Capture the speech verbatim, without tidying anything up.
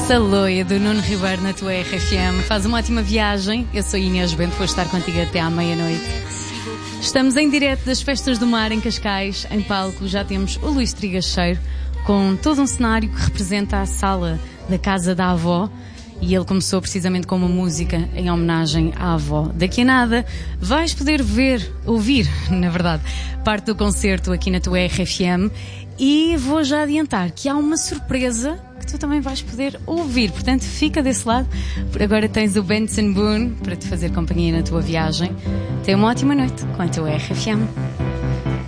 Saloia, do Nuno Ribeiro na tua R F M. Faz uma ótima viagem. Eu sou Inês Bento, vou estar contigo até à meia-noite. Estamos em direto das Festas do Mar em Cascais. Em palco já temos o Luís Trigacheiro, com todo um cenário que representa a sala da casa da avó. E ele começou precisamente com uma música em homenagem à avó. Daqui a nada vais poder ver, ouvir, na verdade, parte do concerto aqui na tua R F M. E vou já adiantar que há uma surpresa que tu também vais poder ouvir. Portanto, fica desse lado. Por agora tens o Benson Boone para te fazer companhia na tua viagem. Tenha uma ótima noite com a tua R F M.